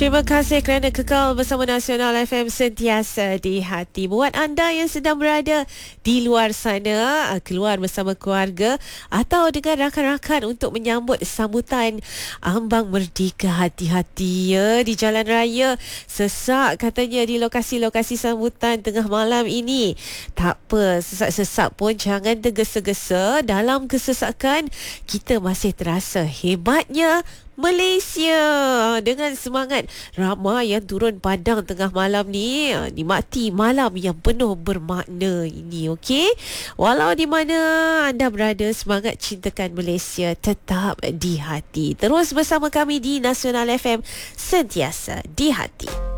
Terima kasih kerana kekal bersama Nasional FM sentiasa di hati. Buat anda yang sedang berada di luar sana, keluar bersama keluarga atau dengan rakan-rakan untuk menyambut sambutan Ambang Merdeka, hati-hati ya di jalan raya. Sesak katanya di lokasi-lokasi sambutan tengah malam ini. Tak apa, sesak-sesak pun jangan tergesa-gesa. Dalam kesesakan, kita masih terasa hebatnya Malaysia. Dengan semangat, ramai yang turun padang tengah malam ni nikmati malam yang penuh bermakna ini, okey? Walau di mana anda berada, semangat cintakan Malaysia tetap di hati. Terus bersama kami di Nasional FM, sentiasa di hati.